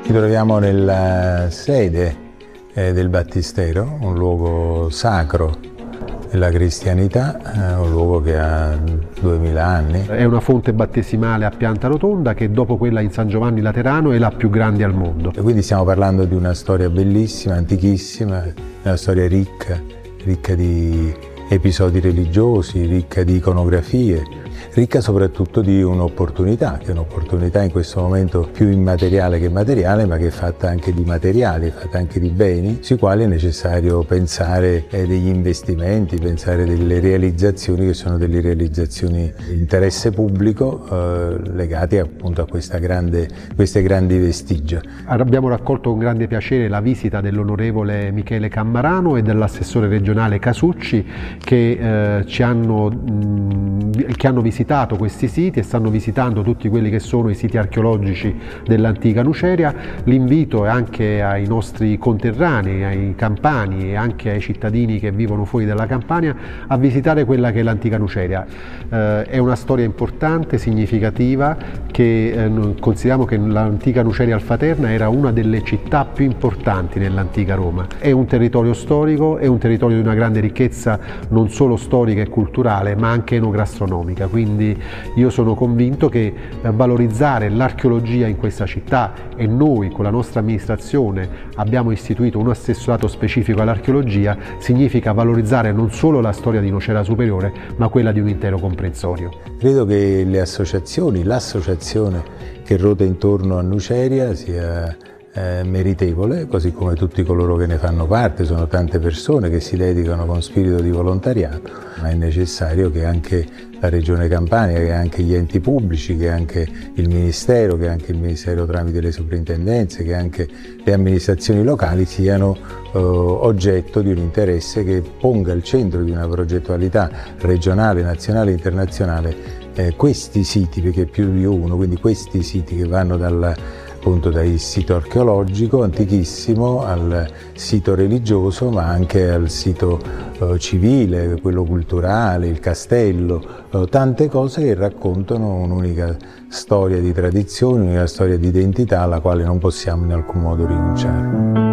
Ci troviamo nella sede del Battistero, un luogo sacro della cristianità, un luogo che ha 2000 anni. È una fonte battesimale a pianta rotonda che dopo quella in San Giovanni Laterano è la più grande al mondo. E quindi stiamo parlando di una storia bellissima, antichissima, una storia ricca di episodi religiosi, ricca di iconografie, ricca soprattutto di un'opportunità, che è un'opportunità in questo momento più immateriale che materiale, ma che è fatta anche di materiali, è fatta anche di beni, sui quali è necessario pensare degli investimenti, pensare delle realizzazioni che sono delle realizzazioni di interesse pubblico legate appunto a queste grandi vestigia. Abbiamo raccolto con grande piacere la visita dell'onorevole Michele Cammarano e dell'assessore regionale Casucci che hanno visitato questi siti e stanno visitando tutti quelli che sono i siti archeologici dell'antica Nuceria. L'invito è anche ai nostri conterranei, ai campani e anche ai cittadini che vivono fuori dalla Campania a visitare quella che è l'antica Nuceria. È una storia importante, significativa, che consideriamo che l'antica Nuceria Alfaterna era una delle città più importanti nell'antica Roma. È un territorio storico, è un territorio di una grande ricchezza non solo storica e culturale ma anche enogastronomica, quindi io sono convinto che valorizzare l'archeologia in questa città, e noi con la nostra amministrazione abbiamo istituito un assessorato specifico all'archeologia, significa valorizzare non solo la storia di Nocera Superiore ma quella di un intero comprensorio. Credo che le associazioni, l'associazione che ruota intorno a Nuceria sia meritevole, così come tutti coloro che ne fanno parte, sono tante persone che si dedicano con spirito di volontariato, ma è necessario che anche la Regione Campania, che anche gli enti pubblici, che anche il Ministero, che anche il Ministero tramite le soprintendenze, che anche le amministrazioni locali siano oggetto di un interesse che ponga al centro di una progettualità regionale, nazionale e internazionale questi siti, perché più di uno, quindi questi siti che vanno dal sito archeologico antichissimo al sito religioso, ma anche al sito civile, quello culturale, il castello, tante cose che raccontano un'unica storia di tradizione, una storia di identità alla quale non possiamo in alcun modo rinunciare.